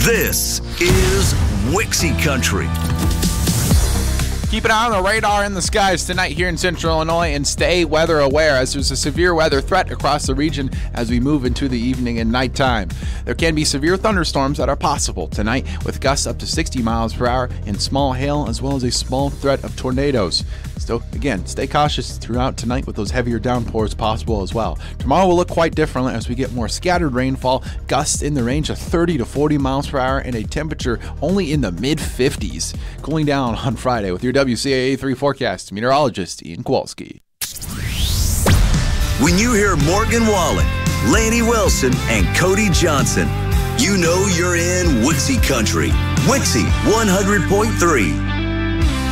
This is Wixie Country. Keep an eye on the radar in the skies tonight here in Central Illinois and stay weather aware as there's a severe weather threat across the region as we move into the evening and nighttime. There can be severe thunderstorms that are possible tonight with gusts up to 60 miles per hour and small hail as well as a small threat of tornadoes. So again, stay cautious throughout tonight with those heavier downpours possible as well. Tomorrow will look quite different as we get more scattered rainfall, gusts in the range of 30 to 40 miles per hour and a temperature only in the mid-50s. Cooling down on Friday with your WCAA 3 forecast, meteorologist Ian Kowalski. When you hear Morgan Wallen, Laney Wilson, and Cody Johnson, you know you're in Wixie Country. Wixie 100.3.